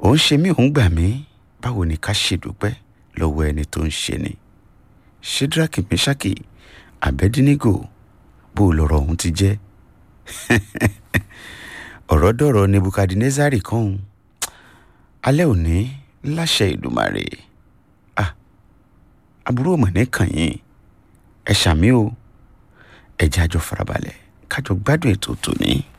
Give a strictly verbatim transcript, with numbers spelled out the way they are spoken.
ó ń ṣe mí òun gbà mí, báwo ni ká ṣe dúpẹ́ lọ́wọ́ ẹni tó ń ṣe ni. Ṣédrákì Méṣákì Àbẹ́dínígò, bó lọ̀rọ̀ ọ̀hún ti jẹ́. ọ̀rọ̀ dọ̀rọ̀ Nebukadnezari kan alẹ́ òní láṣẹ Ìdùmarè. ah àbúrò mọ̀ ní kàn yín ẹ ṣàmì o, ẹ jẹ́ àjọ farabalẹ̀ kájọ gbádùn ètò tòní.